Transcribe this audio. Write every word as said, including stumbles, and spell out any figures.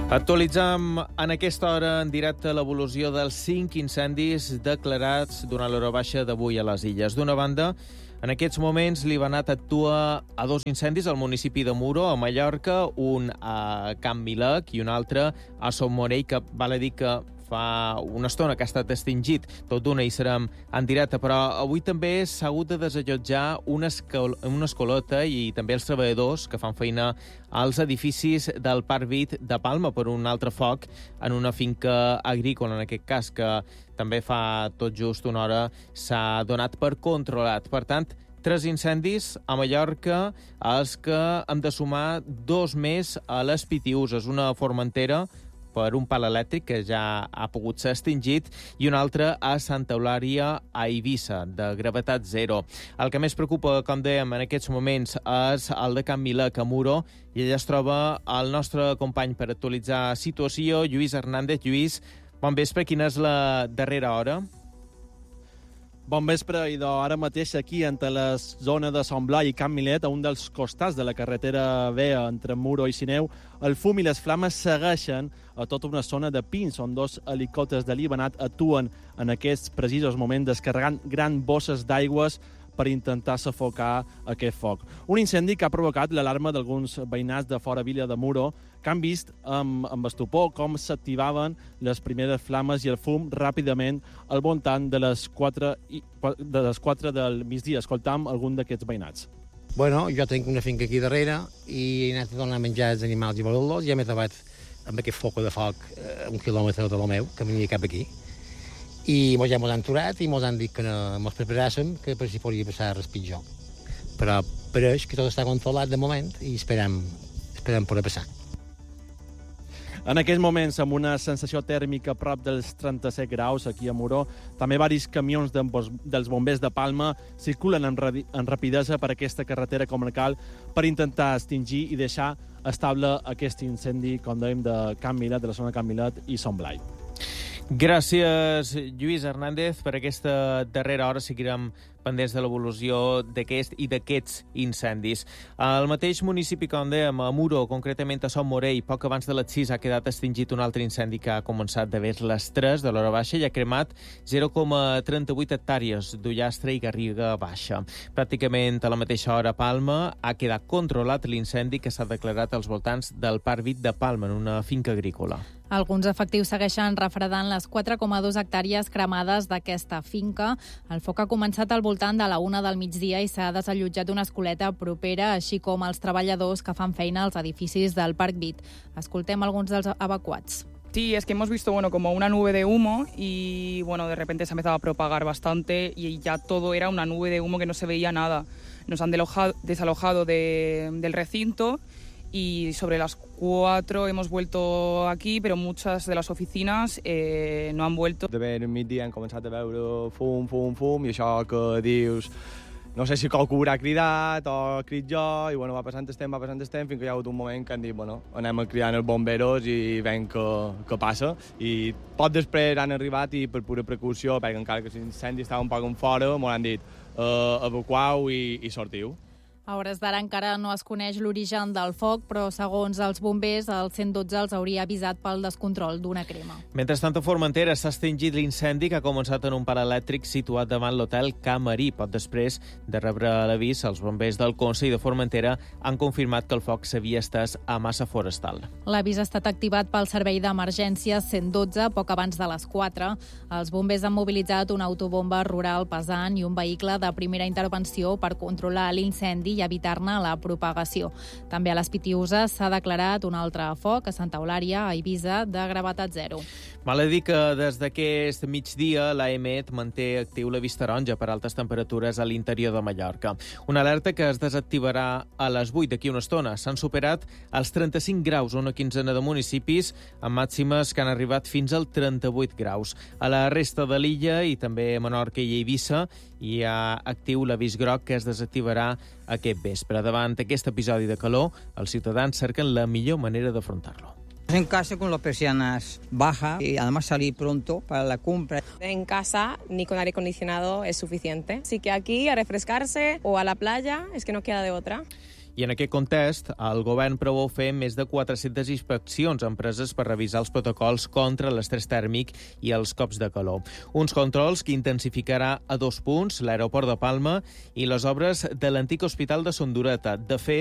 Actualitzem en aquesta hora en directe l'evolució dels cinc incendis declarats durant l'hora baixa d'avui a les Illes. D'una banda, en aquests moments l'Ivanat actua a dos incendis al municipi de Muro, a Mallorca, un a Can Milec i un altre a Son Morell, que val a dir que fa una estona que ha estat extingit. Tot d'una hi serem en directe, però avui també s'ha hagut de desallotjar una, escol una escolota i també els treballadors que fan feina als edificis del Parc Vit de Palma per un altre foc en una finca agrícola, en aquest cas, que també fa tot just una hora s'ha donat per controlat. Per tant, tres incendis a Mallorca, als que hem de sumar dos més a les Pitiüses, una a Formentera, per un pal elèctric que ja ha pogut ser extingit, i un altre a Santa Eulària, a Eivissa, de gravetat zero. El que més preocupa, com dèiem, en aquests moments és el de Can Milec, a Muro, i allà es troba el nostre company per actualitzar situació, Lluís Hernández. Lluís, bon vespre, quina és la darrera hora? Bon vespre, i ara mateix aquí, entre la zona de Sant Blai i Can Milet, a un dels costats de la carretera B entre Muro i Sineu, el fum i les flames segueixen a tota una zona de pins, on dos helicòpters de l'Ivanat actuen en aquests precisos moments descarregant grans bosses d'aigües per intentar sufocar aquest foc. Un incendi que ha provocat l'alarma d'alguns veïnats de fora Vila de Muro, que han vist amb, amb estupor com s'activaven les primeres flames i el fum ràpidament al voltant de les quatre, de les quatre del migdia. Escoltam algun d'aquests veïnats. Bueno, jo tinc una finca aquí darrere i he anat a donar menjar als animals i volar-los i ja m'he trobat amb aquest foc de foc a un quilòmetre de lo meu, que venia cap aquí. I ja mos han aturat i mos han dit que no mos preparàssim, que per si podria passar res pitjor. Però pareix que tot està controlat de moment i esperem, esperem poder passar. En aquests moments, amb una sensació tèrmica a prop dels trenta-set graus aquí a Muro, també varis camions dels bombers de Palma circulen amb, amb rapidesa per aquesta carretera comarcal per intentar extingir i deixar estable aquest incendi, com dèiem, de Can Milet, de la zona de Can Milet i Son Blai. Gràcies, Lluís Hernández. Per aquesta darrera hora seguirem pendents de l'evolució d'aquest i d'aquests incendis. Al mateix municipi, com dèiem, a Muro, concretament a Son Morell, poc abans de les sis ha quedat extingit un altre incendi que ha començat de vers les tres de l'hora baixa i ha cremat zero coma trenta-vuit hectàrees d'ullastre i garriga baixa. Pràcticament a la mateixa hora a Palma ha quedat controlat l'incendi que s'ha declarat als voltants del Parc Vit de Palma, en una finca agrícola. Alguns efectius segueixen refredant les quatre coma dos hectàrees cremades d'aquesta finca. El foc ha començat al voltant de la una del migdia i s'ha desallotjat una escoleta propera, així com els treballadors que fan feina als edificis del Parc Vit. Escoltem alguns dels evacuats. Sí, es que hemos visto, bueno, como una nube de humo y, bueno, de repente se ha empezado a propagar bastante y ya todo era una nube de humo que no se veía nada. Nos han desalojado de, del recinto y sobre las cuatro hemos vuelto aquí, però muchas de les oficines eh, no han vuelto. De ben migdia hem començat a veure fum, fum, fum, i això que dius... No sé si qualcú haurà cridat o crit jo, i bueno, va passant el temps, va passant el temps, fins que hi ha hagut un moment que han dit, bueno, anem a cridar els bomberos i veiem què, què passa. I poc després han arribat i per pura precaució, perquè encara que l'incendi estava un poc en fora, m'ho han dit, eh, evacueu i, i sortiu. A hores d'ara encara no es coneix l'origen del foc, però segons els bombers, el cent dotze els hauria avisat pel descontrol d'una crema. Mentrestant, a Formentera s'ha extingit l'incendi que ha començat en un parc elèctric situat davant l'hotel Camarí. Poc després de rebre l'avís, els bombers del Consell de Formentera han confirmat que el foc s'havia estès a massa forestal. L'avís ha estat activat pel servei d'emergències cent dotze poc abans de les quatre. Els bombers han mobilitzat una autobomba rural pesant i un vehicle de primera intervenció per controlar l'incendi i evitar-ne la propagació. També a les Pitiüses s'ha declarat un altre foc a Santa Eulària, a Eivissa, de gravetat zero. Val a dir que des d'aquest migdia l'A E M E T manté actiu l'avís taronja per altes temperatures a l'interior de Mallorca. Una alerta que es desactivarà a les vuit d'aquí una estona. S'han superat els trenta-cinc graus a una quinzena de municipis, amb màximes que han arribat fins al trenta-vuit graus. A la resta de l'illa i també a Menorca i Eivissa hi ha actiu l'avís groc que es desactivarà aquest vespre. Davant aquest episodi de calor, els ciutadans cerquen la millor manera d'afrontar-lo. En casa con las persianas bajas y además salir pronto para la compra. En casa ni con aire acondicionado es suficiente. Así que aquí a refrescarse o a la playa es que no queda de otra. I en aquest context, el govern preveu fer més de quatre-centes inspeccions a empreses per revisar els protocols contra l'estrès tèrmic i els cops de calor. Uns controls que intensificarà a dos punts, l'aeroport de Palma i les obres de l'antic hospital de Sondoreta. De fet,